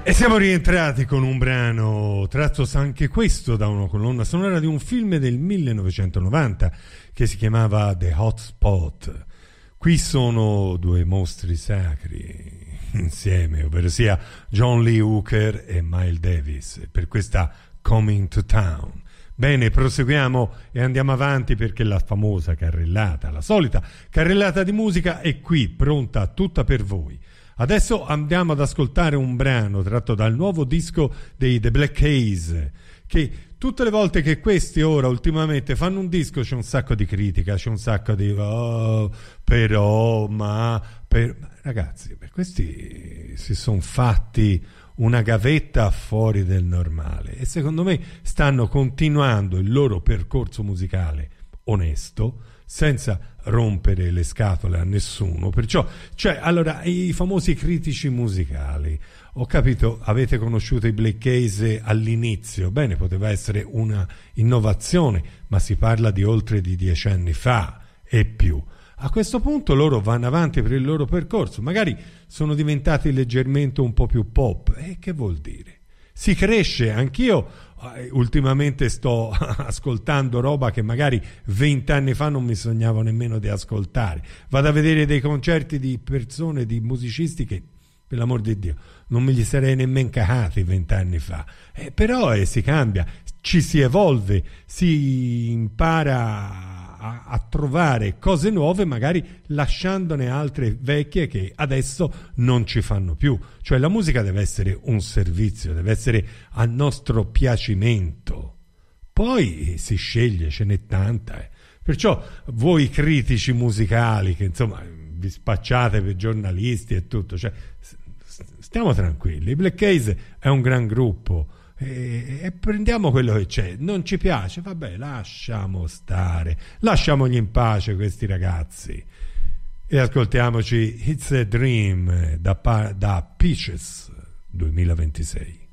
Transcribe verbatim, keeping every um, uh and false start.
E siamo rientrati con un brano tratto anche questo da una colonna sonora di un film del millenovecentonovanta che si chiamava The Hotspot. Qui sono due mostri sacri insieme, ovvero sia John Lee Hooker e Miles Davis, per questa Coming to Town. Bene, proseguiamo e andiamo avanti perché la famosa carrellata, la solita carrellata di musica è qui, pronta tutta per voi. Adesso andiamo ad ascoltare un brano tratto dal nuovo disco dei The Black Keys, che tutte le volte che questi ora ultimamente fanno un disco c'è un sacco di critica, c'è un sacco di oh, però, ma per... ragazzi, per questi si sono fatti una gavetta fuori del normale e secondo me stanno continuando il loro percorso musicale onesto, senza rompere le scatole a nessuno. Perciò, cioè, allora, i famosi critici musicali, ho capito, avete conosciuto i Black Keys all'inizio, bene, poteva essere una innovazione, ma si parla di oltre di dieci anni fa e più. A questo punto loro vanno avanti per il loro percorso, magari sono diventati leggermente un po' più pop, e che vuol dire? Si cresce, anch'io ultimamente sto ascoltando roba che magari vent'anni fa non mi sognavo nemmeno di ascoltare. Vado a vedere dei concerti di persone, di musicisti che, per l'amor di Dio, non me li sarei nemmeno cacati vent'anni fa. Eh, però eh, si cambia, ci si evolve, si impara a, a trovare cose nuove, magari lasciandone altre vecchie che adesso non ci fanno più. Cioè la musica deve essere un servizio, deve essere a nostro piacimento. Poi si sceglie, ce n'è tanta. Eh. Perciò voi critici musicali che insomma vi spacciate per giornalisti e tutto, cioè stiamo tranquilli. I Black Keys è un gran gruppo. E, e prendiamo quello che c'è. Non ci piace, vabbè, lasciamo stare, lasciamogli in pace questi ragazzi e ascoltiamoci It's a Dream da, da Peaches duemilaventisei.